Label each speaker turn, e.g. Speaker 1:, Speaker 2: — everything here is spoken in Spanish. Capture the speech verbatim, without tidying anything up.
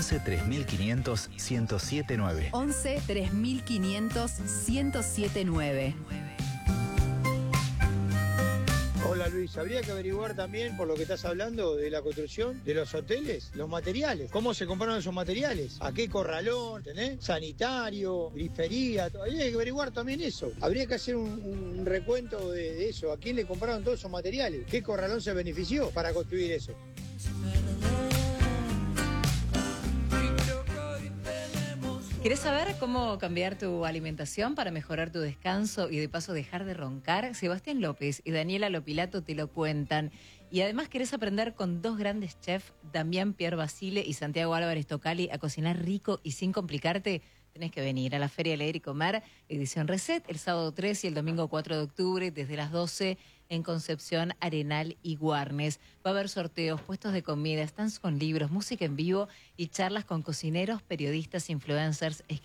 Speaker 1: once tres mil quinientos ciento siete nueve.
Speaker 2: once tres mil quinientos ciento siete nueve.
Speaker 3: Hola Luis, habría que averiguar también, por lo que estás hablando, de la construcción de los hoteles, los materiales. ¿Cómo se compraron esos materiales? ¿A qué corralón? ¿Tenés? Sanitario, grifería, todo. Habría que averiguar también eso. Habría que hacer un, un recuento de, de eso. ¿A quién le compraron todos esos materiales? ¿Qué corralón se benefició para construir eso?
Speaker 4: ¿Querés saber cómo cambiar tu alimentación para mejorar tu descanso y de paso dejar de roncar? Sebastián López y Daniela Lopilato te lo cuentan. Y además querés aprender con dos grandes chefs, Damián Pierre Basile y Santiago Álvarez Tocali, a cocinar rico y sin complicarte. Tenés que venir a la Feria Leer y Comer, edición Reset, el sábado tres y el domingo cuatro de octubre, desde las doce en Concepción, Arenal y Guarnes. Va a haber sorteos, puestos de comida, stands con libros, música en vivo y charlas con cocineros, periodistas, influencers, escritores.